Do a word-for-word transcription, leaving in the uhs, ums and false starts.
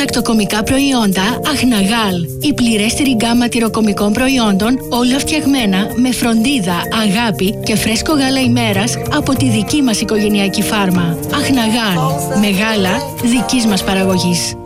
γαλακτοκομικά προϊόντα Αχναγάλ. Η πληρέστερη γκάμα τυροκομικών προϊόντων, όλα φτιαγμένα με φροντίδα, αγάπη και φρέσκο γάλα ημέρας από τη δική μας οικογενειακή φάρμα. Αχναγάλ. Με γάλα δικής μας παραγωγής.